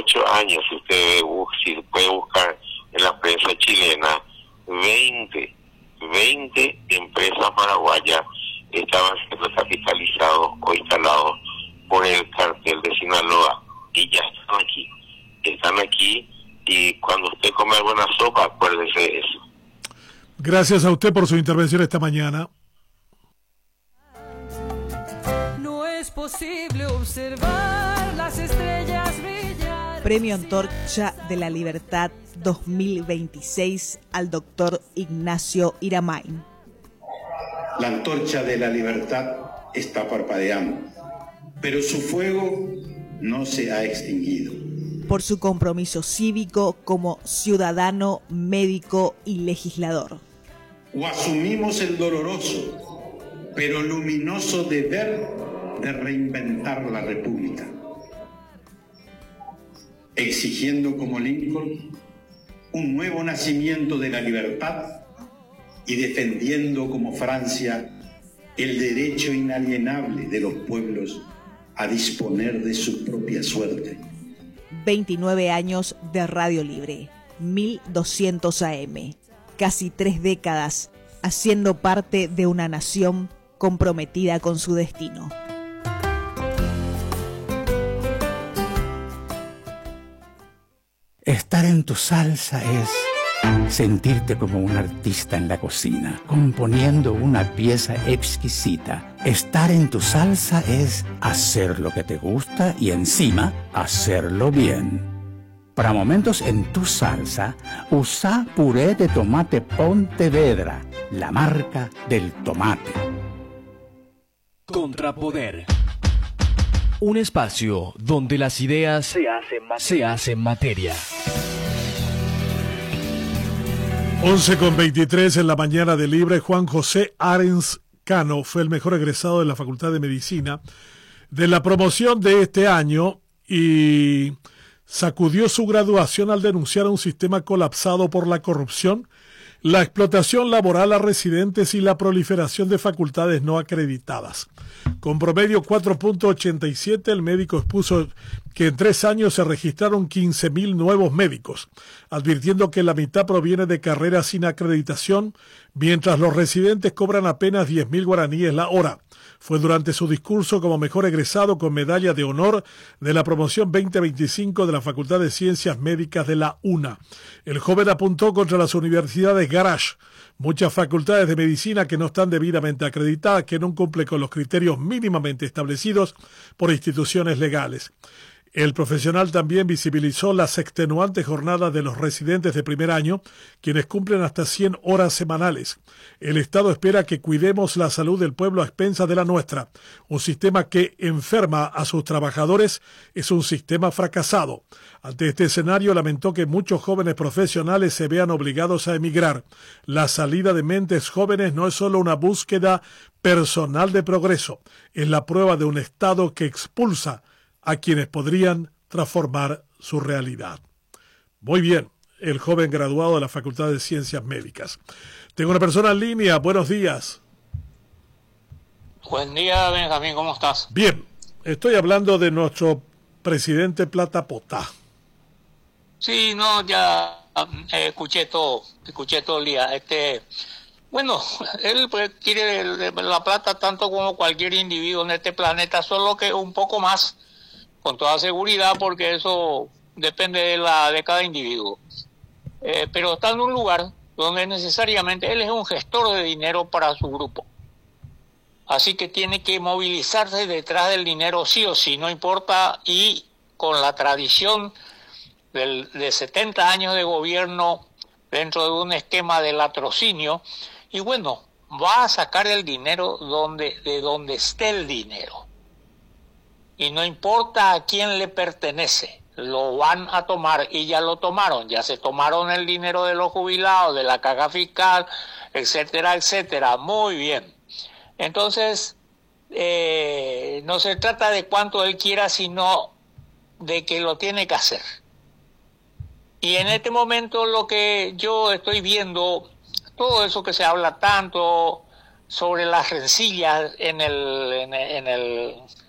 8 años, si usted si puede buscar en la prensa chilena, 20 empresas paraguayas estaban siendo capitalizados o instalados por el cartel de Sinaloa y ya están aquí y cuando usted come buena sopa, acuérdese de eso. Gracias a usted por su intervención esta mañana. No es posible observar las estrellas brillar. Premio Antorcha de la Libertad 2026 al doctor Ignacio Iramain. La antorcha de la libertad está parpadeando, pero su fuego no se ha extinguido. Por su compromiso cívico como ciudadano, médico y legislador. O asumimos el doloroso, pero luminoso deber de reinventar la República, exigiendo como Lincoln un nuevo nacimiento de la libertad y defendiendo como Francia el derecho inalienable de los pueblos a disponer de su propia suerte. 29 años de Radio Libre, 1200 AM, casi 3 décadas haciendo parte de una nación comprometida con su destino. Estar en tu salsa es sentirte como un artista en la cocina, componiendo una pieza exquisita. Estar en tu salsa es hacer lo que te gusta y encima hacerlo bien. Para momentos en tu salsa, usa puré de tomate Pontevedra, la marca del tomate. Contrapoder. Un espacio donde las ideas se hacen materia. 11:23 en la mañana de Libre. Juan José Arens Cano fue el mejor egresado de la Facultad de Medicina de la promoción de este año y sacudió su graduación al denunciar un sistema colapsado por la corrupción, la explotación laboral a residentes y la proliferación de facultades no acreditadas. Con promedio 4.87, el médico expuso que en 3 años se registraron 15.000 nuevos médicos, advirtiendo que la mitad proviene de carreras sin acreditación, mientras los residentes cobran apenas 10.000 guaraníes la hora. Fue durante su discurso como mejor egresado con medalla de honor de la promoción 2025 de la Facultad de Ciencias Médicas de la UNA. El joven apuntó contra las universidades Garage, muchas facultades de medicina que no están debidamente acreditadas, que no cumplen con los criterios mínimamente establecidos por instituciones legales. El profesional también visibilizó las extenuantes jornadas de los residentes de primer año, quienes cumplen hasta 100 horas semanales. El Estado espera que cuidemos la salud del pueblo a expensas de la nuestra. Un sistema que enferma a sus trabajadores es un sistema fracasado. Ante este escenario, lamentó que muchos jóvenes profesionales se vean obligados a emigrar. La salida de mentes jóvenes no es solo una búsqueda personal de progreso, es la prueba de un Estado que expulsa a quienes podrían transformar su realidad. Muy bien, el joven graduado de la Facultad de Ciencias Médicas. Tengo una persona en línea, buenos días. Buen día, Benjamín, ¿cómo estás? Bien, estoy hablando de nuestro presidente Plata Potá. Sí, no, ya escuché todo el día. Bueno, él pues, quiere la plata tanto como cualquier individuo en este planeta, solo que un poco más, con toda seguridad, porque eso depende de cada individuo. Pero está en un lugar donde necesariamente él es un gestor de dinero para su grupo. Así que tiene que movilizarse detrás del dinero sí o sí, no importa, y con la tradición de 70 años de gobierno dentro de un esquema de latrocinio, y bueno, va a sacar el dinero de donde esté el dinero. Y no importa a quién le pertenece, lo van a tomar y ya lo tomaron. Ya se tomaron el dinero de los jubilados, de la caja fiscal, etcétera, etcétera. Muy bien. Entonces, no se trata de cuánto él quiera, sino de que lo tiene que hacer. Y en este momento lo que yo estoy viendo, todo eso que se habla tanto sobre las rencillas en